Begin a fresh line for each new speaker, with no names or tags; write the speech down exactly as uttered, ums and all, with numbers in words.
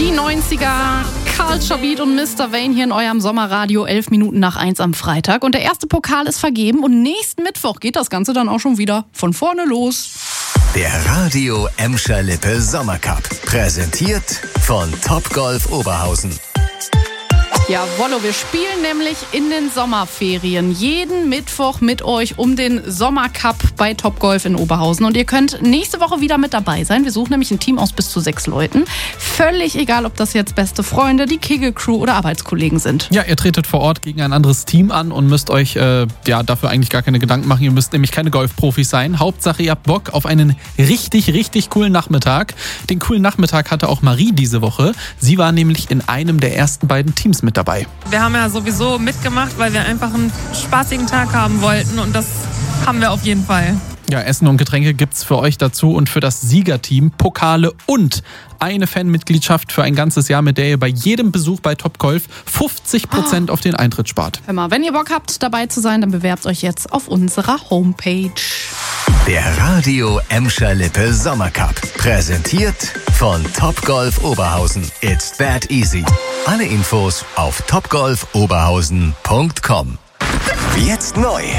Die neunziger, Culture Beat und Mister Vane hier in eurem Sommerradio, elf Minuten nach eins am Freitag. Und der erste Pokal ist vergeben und nächsten Mittwoch geht das Ganze dann auch schon wieder von vorne los.
Der Radio Emscher Lippe Sommercup, präsentiert von Topgolf Oberhausen.
Jawollo, wir spielen nämlich in den Sommerferien jeden Mittwoch mit euch um den Sommercup bei Topgolf in Oberhausen. Und ihr könnt nächste Woche wieder mit dabei sein. Wir suchen nämlich ein Team aus bis zu sechs Leuten. Völlig egal, ob das jetzt beste Freunde, die Kegelcrew oder Arbeitskollegen sind.
Ja, ihr tretet vor Ort gegen ein anderes Team an und müsst euch äh, ja dafür eigentlich gar keine Gedanken machen. Ihr müsst nämlich keine Golfprofis sein. Hauptsache, ihr habt Bock auf einen richtig, richtig coolen Nachmittag. Den coolen Nachmittag hatte auch Marie diese Woche. Sie war nämlich in einem der ersten beiden Teams mit dabei.
Wir haben ja sowieso mitgemacht, weil wir einfach einen spaßigen Tag haben wollten und das haben wir auf jeden Fall.
Ja, Essen und Getränke gibt's für euch dazu und für das Siegerteam Pokale und eine Fanmitgliedschaft für ein ganzes Jahr, mit der ihr bei jedem Besuch bei Topgolf fünfzig Prozent oh. auf den Eintritt spart.
Hör mal, wenn ihr Bock habt, dabei zu sein, dann bewerbt euch jetzt auf unserer Homepage.
Der Radio Emscher Lippe Sommercup, präsentiert von Topgolf Oberhausen. It's that easy. Alle Infos auf topgolf oberhausen punkt com. Jetzt neu.